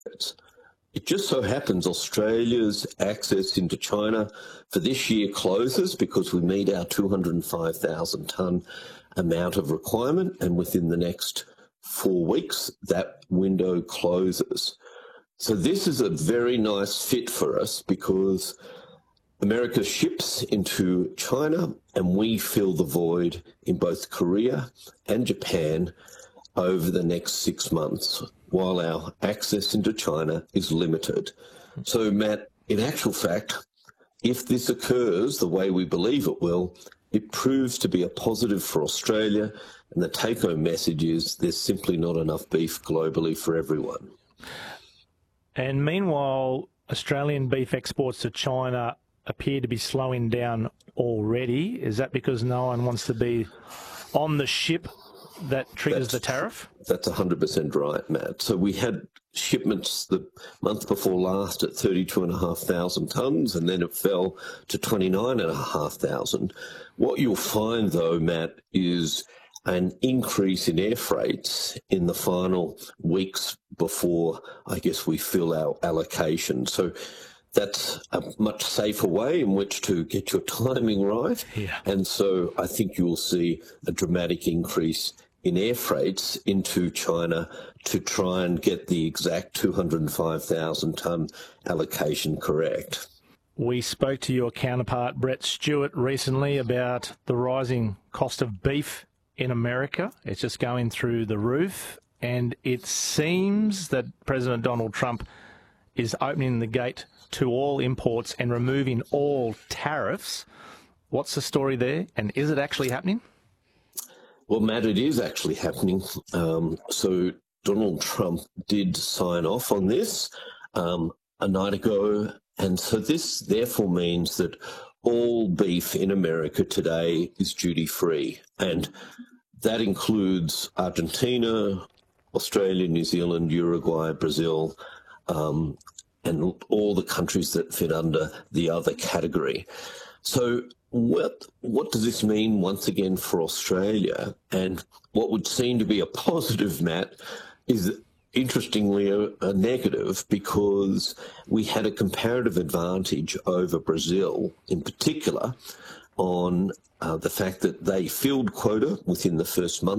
It just so happens Australia's access into China for this year closes because we meet our 205,000 tonne amount of requirement, and within the next 4 weeks, that window closes. So this is a very nice fit for us because America ships into China and we fill the void in both Korea and Japan over the next 6 months, while our access into China is limited. So, Matt, in actual fact, if this occurs the way we believe it will, it proves to be a positive for Australia, and the take-home message is there's simply not enough beef globally for everyone. And meanwhile, Australian beef exports to China appear to be slowing down already. Is that because no one wants to be on the ship that triggers the tariff? That's 100% right, Matt. So we had shipments the month before last at 32,500 tonnes, and then it fell to 29,500. What you'll find, though, Matt, is an increase in air freights in the final weeks before, I guess, we fill our allocation. So that's a much safer way in which to get your timing right. Yeah. And so I think you'll see a dramatic increase in air freights into China to try and get the exact 205,000 tonne allocation correct. We spoke to your counterpart, Brett Stewart, recently about the rising cost of beef in America. It's just going through the roof. And it seems that President Donald Trump is opening the gate to all imports and removing all tariffs. What's the story there? And is it actually happening? Well, Matt, it is actually happening. So Donald Trump did sign off on this a night ago. And so this therefore means that all beef in America today is duty-free. And that includes Argentina, Australia, New Zealand, Uruguay, Brazil, and all the countries that fit under the other category. So what does this mean once again for Australia? And what would seem to be a positive, Matt, is interestingly a negative, because we had a comparative advantage over Brazil in particular on the fact that they filled quota within the first month